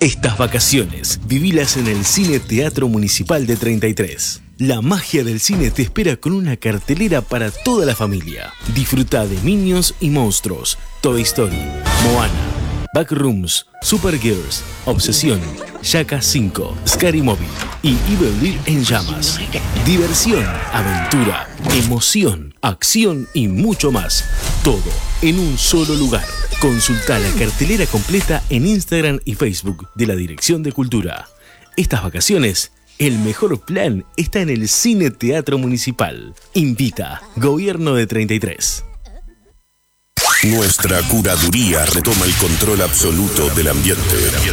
Estas vacaciones, vivilas en el Cine Teatro Municipal de 33. La magia del cine te espera con una cartelera para toda la familia. Disfruta de Minions y Monstruos, Toy Story, Moana, Backrooms, Supergirls, Obsesión, Shaka 5, Scary Movie y Evil Dead en llamas. Diversión, aventura, emoción, acción y mucho más. Todo en un solo lugar. Consulta la cartelera completa en Instagram y Facebook de la Dirección de Cultura. Estas vacaciones, el mejor plan está en el Cine Teatro Municipal. Invita Gobierno de 33. Nuestra curaduría retoma el control absoluto del ambiente.